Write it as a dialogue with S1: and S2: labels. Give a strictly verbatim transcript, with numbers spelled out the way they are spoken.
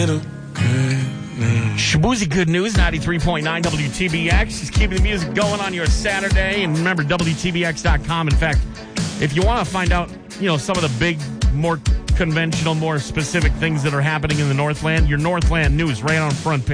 S1: Shabuzi Good News, ninety-three point nine W T B X. Just keeping the music going on your Saturday. And remember, W T B X dot com. In fact, if you want to find out, you know, some of the big, more conventional, more specific things that are happening in the Northland, your Northland news right on front page.